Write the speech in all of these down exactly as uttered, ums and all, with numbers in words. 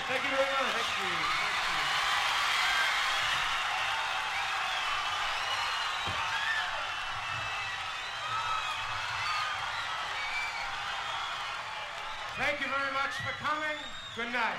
Thank you very much. Thank you. Thank you very much for coming. Good night.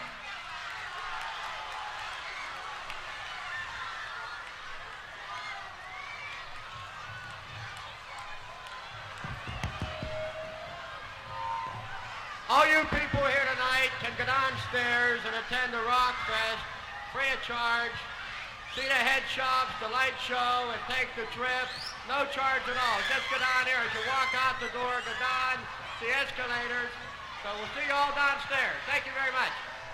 All you people here tonight can go downstairs and attend the Rock Fest free of charge. See the head shops, the light show, and take the trip. No charge at all. Just go down here as you walk out the door, go down the escalators. So we'll see you all downstairs. Thank you very much.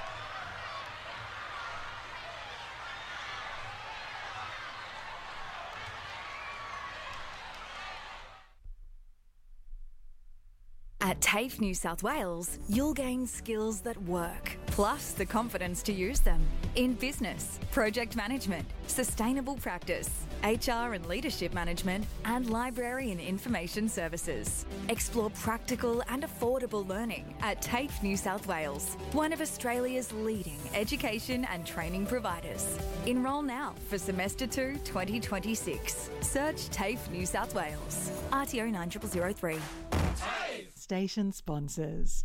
At TAFE New South Wales, you'll gain skills that work, plus the confidence to use them in business, project management, sustainable practice, H R and leadership management, and library and information services. Explore practical and affordable learning at TAFE New South Wales, one of Australia's leading education and training providers. Enrol now for semester two twenty twenty-six. Search TAFE New South Wales. R T O nine zero zero zero three. Station sponsors.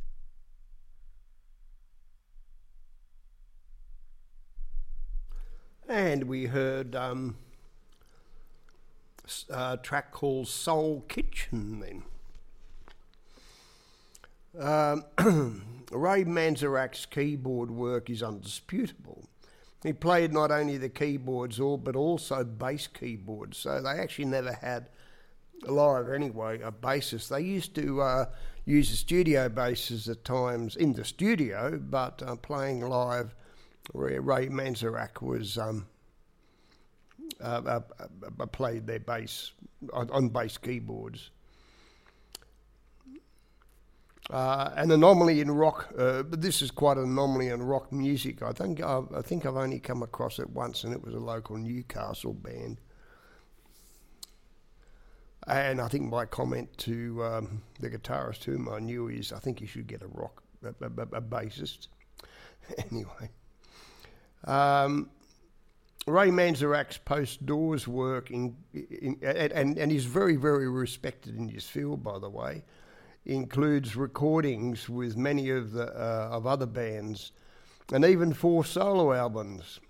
And we heard um, a track called Soul Kitchen then. Um, Ray Manzarek's keyboard work is undisputable. He played not only the keyboards or but also bass keyboards, so they actually never had live anyway a bassist. They used to uh, use the studio basses at times in the studio, but uh, playing live, Ray, Ray Manzarek was um, uh, uh, uh, played their bass on, on bass keyboards. Uh, an anomaly in rock, uh, but this is quite an anomaly in rock music. I think I've, I think I've only come across it once, and it was a local Newcastle band. And I think my comment to um, the guitarist whom I knew is, I think you should get a rock, a, a, a bassist. Anyway. Um, Ray Manzarek's post-Doors work, in, in, and, and he's very, very respected in his field, by the way, includes recordings with many of the uh, of other bands, and even four solo albums.